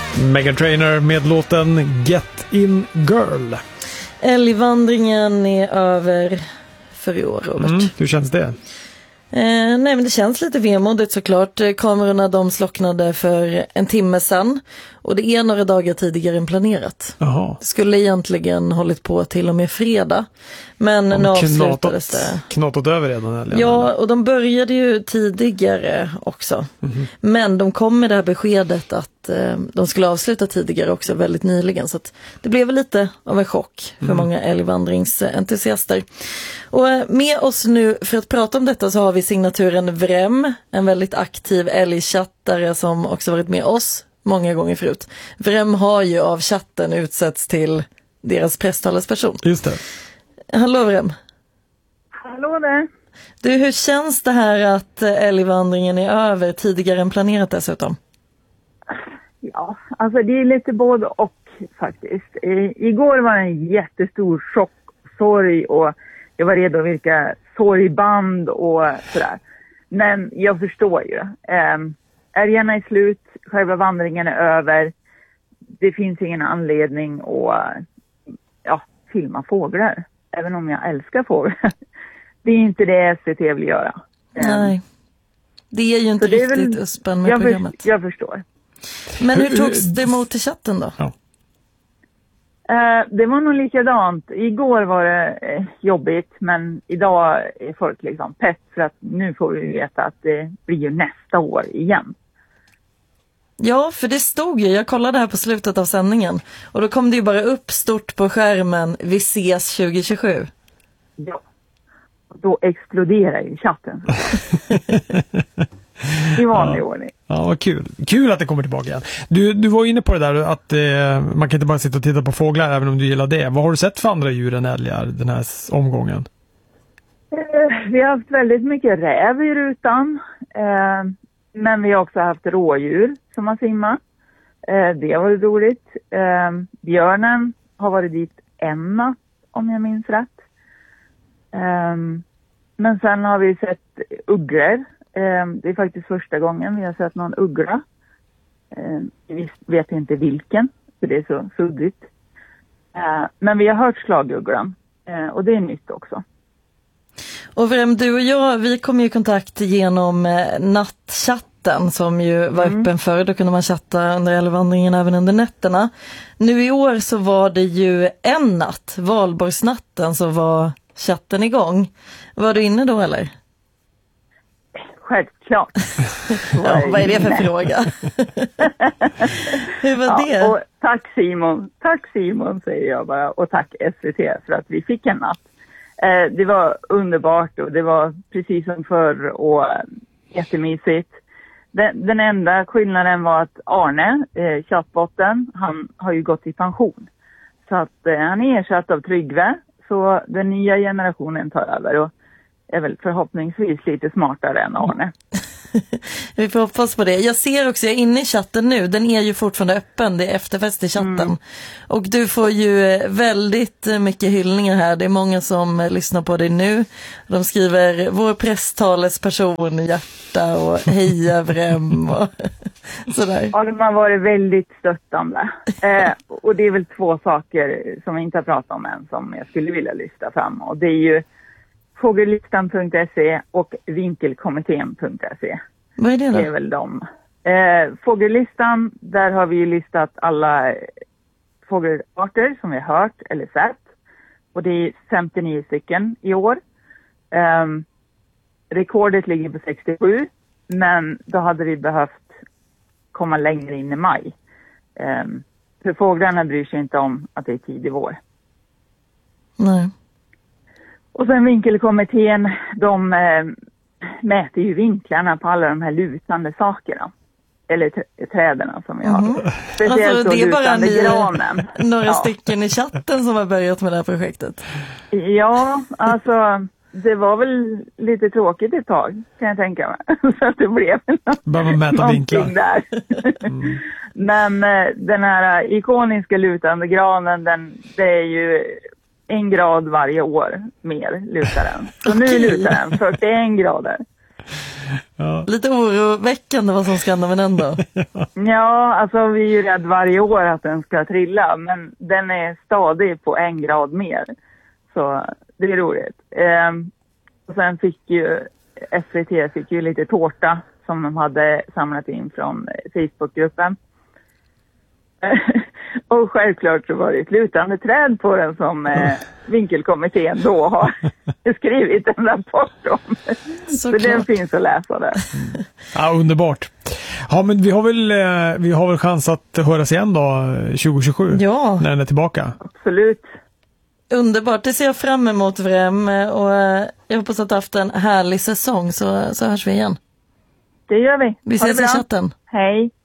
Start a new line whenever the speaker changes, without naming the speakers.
Meghan Trainor med låten Get In Girl.
Älgvandringen är över för i år, Robert.
Hur känns det?
Nej, men det känns lite vemodigt såklart. Kamerorna de slocknade för en timme sedan och det är några dagar tidigare än planerat.
Jaha.
Skulle egentligen hållit på till och med fredag. Men nu avslutades det.
Knatat över redan? Eller?
Ja, och de började ju tidigare också. Men de kom med det här beskedet att de skulle avsluta tidigare också väldigt nyligen. Så att det blev lite av en chock för många älgvandringsentusiaster. Och med oss nu för att prata om detta så har vi signaturen Vrem, en väldigt aktiv älgchattare som också varit med oss många gånger förut. Vrem har ju av chatten utsetts till deras presstalesperson.
Just det.
Hallå Vrem.
Hallå där.
Du, hur känns det här att älgvandringen är över tidigare än planerat dessutom?
Ja, alltså det är lite både och faktiskt. Igår var det en jättestor chock, sorg och jag var redo att virka sorgband och sådär. Men jag förstår ju. Älgarna är slut, själva vandringen är över. Det finns ingen anledning att filma fåglar. Även om jag älskar fåglar. Det är inte det SVT vill göra.
Nej, det är ju inte riktigt uspen med programmet.
Jag förstår.
Men hur togs det emot i chatten då?
Ja.
Det var nog likadant. Igår var det jobbigt, men idag är folk liksom pepp för att nu får vi veta att det blir ju nästa år igen.
Ja, för det stod ju, jag kollade här på slutet av sändningen och då kom det ju bara upp stort på skärmen, vi ses 2027.
Ja, då exploderar ju chatten. I vanlig ordning.
Ja, vad kul. Kul att det kommer tillbaka igen. Du var inne på det där att man kan inte bara sitta och titta på fåglar även om du gillar det. Vad har du sett för andra djur än älgar den här omgången?
Vi har haft väldigt mycket räv i rutan. Men vi har också haft rådjur som har simmat. Det har varit roligt. Björnen har varit dit en natt om jag minns rätt. Men sen har vi sett ugglor. Det är faktiskt första gången vi har sett någon uggla. Vi vet inte vilken, för det är så suddigt. Men vi har hört slagugglan och det är nytt också.
Och Vrem, du och jag, vi kom ju i kontakt genom nattchatten som ju var öppen förr. Då kunde man chatta under älgvandringen även under nätterna. Nu i år så var det ju en natt, valborgsnatten, så var chatten igång. Var du inne då eller?
Självklart.
Ja, vad är det för fråga? Hur var det?
Och tack Simon säger jag bara, och tack SVT för att vi fick en natt. Det var underbart och det var precis som förr och jättemysigt. Den enda skillnaden var att Arne, chattbotten, han har ju gått i pension. Så att han är ersatt av Tryggve, så den nya generationen tar över och är väl förhoppningsvis lite smartare än Arne.
Vi får hoppas på det. Jag ser också, jag är inne i chatten nu, den är ju fortfarande öppen, det är efterfest i chatten. Och du får ju väldigt mycket hyllningar här, det är många som lyssnar på dig nu. De skriver vår presstalesperson, hjärta och heja Vrem och sådär.
Ja, de har varit väldigt stöttande. Och det är väl två saker som vi inte har pratat om än som jag skulle vilja lyfta fram. Och det är ju fågellistan.se och vinkelkommittén.se.
Vad är det då?
Det är väl de. Fågellistan, där har vi listat alla fågelarter som vi har hört eller sett. Och det är 59 stycken i år. Rekordet ligger på 67. Men då hade vi behövt komma längre in i maj. För fåglarna bryr sig inte om att det är tidig vår.
Nej.
Och sen vinkelkommittén, de mäter ju vinklarna på alla de här lutande sakerna. Eller träden som vi har. Speciellt
alltså, det är bara
granen.
Några stycken i chatten som har börjat med det här projektet.
Ja, alltså det var väl lite tråkigt ett tag, kan jag tänka mig. Så att det blev någonting där. Men den här ikoniska lutande granen, det är ju 1 grad varje år mer lutar den. Så nu lutar den 41 grader.
Ja.
Lite oroväckande vad som ska hända med den då.
Ja, alltså vi är ju rädd varje år att den ska trilla, men den är stadig på 1 grad mer. Så det är roligt. Och sen fick ju SVT lite tårta som de hade samlat in från Facebookgruppen. Och självklart så var det ett lutande träd på den som vinkelkommittén då har skrivit en rapport om. Så den finns att läsa där.
Ja, underbart. Ja, men vi har väl chans att höras igen då 2027 när den är tillbaka.
Absolut.
Underbart, det ser jag fram emot Vrem, och jag hoppas att du haft en härlig säsong, så hörs vi igen.
Det gör vi.
Vi ses i chatten.
Hej.